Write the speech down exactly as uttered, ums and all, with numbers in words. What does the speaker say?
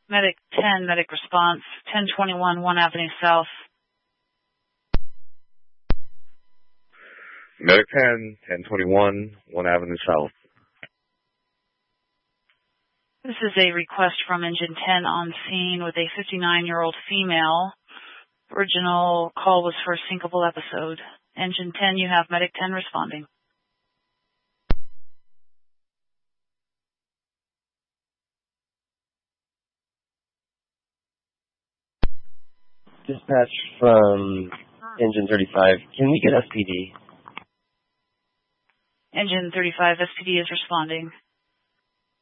Medic ten, medic response, ten twenty-one, one Avenue South. Medic ten, ten twenty-one, one Avenue South. This is a request from Engine ten on scene with a fifty-nine-year-old female. Original call was for a syncopal episode. Engine ten, you have Medic ten responding. Dispatch from Engine thirty-five. Can we get S P D? Engine thirty-five, S P D is responding.